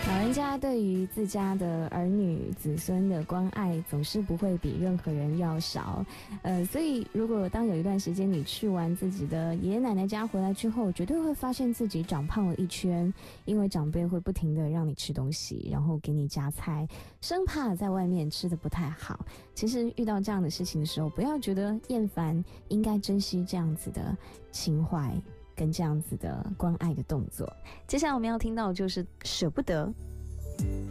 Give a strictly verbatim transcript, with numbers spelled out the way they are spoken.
老人家对于自家的儿女子孙的关爱总是不会比任何人要少，呃，所以如果当有一段时间你去完自己的爷爷奶奶家回来之后，绝对会发现自己长胖了一圈，因为长辈会不停的让你吃东西，然后给你夹菜，生怕在外面吃的不太好。其实遇到这样的事情的时候，不要觉得厌烦，应该珍惜这样子的情怀跟这样子的关爱的动作。接下来我们要听到的就是舍不得。